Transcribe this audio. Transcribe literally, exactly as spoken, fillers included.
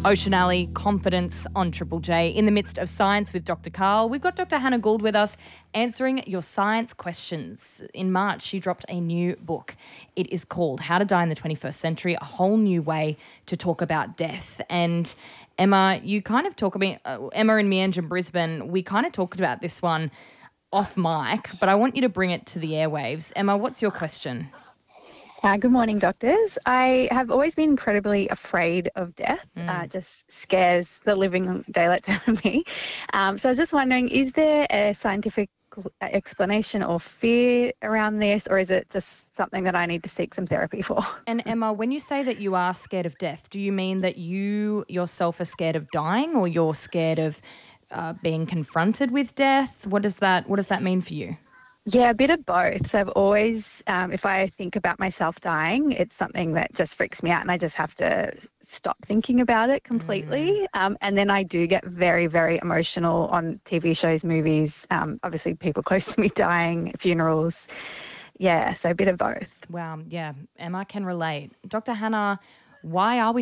Ocean Alley, Confidence on Triple J. In the midst of science with Doctor Karl, we've got Doctor Hannah Gould with us answering your science questions. In March, she dropped a new book. It is called How to Die in the twenty-first Century, a whole new way to talk about death. And Emma, you kind of talk about, uh, Emma and Meandra in Brisbane, we kind of talked about this one off mic, but I want you to bring it to the airwaves. Emma, what's your question? Uh, good morning, doctors. I have always been incredibly afraid of death. Mm. Uh, it just scares the living daylights out of me. Um, so I was just wondering, is there a scientific explanation or fear around this, or is it just something that I need to seek some therapy for? And Emma, when you say that you are scared of death, do you mean that you yourself are scared of dying, or you're scared of uh, being confronted with death? What does that What does that mean for you? Yeah, a bit of both. So I've always, um, if I think about myself dying, it's something that just freaks me out and I just have to stop thinking about it completely. Mm. Um, and then I do get very, very emotional on T V shows, movies, um, obviously people close to me dying, funerals. Yeah, so a bit of both. Wow, yeah, Emma can relate. Doctor Hannah, why are we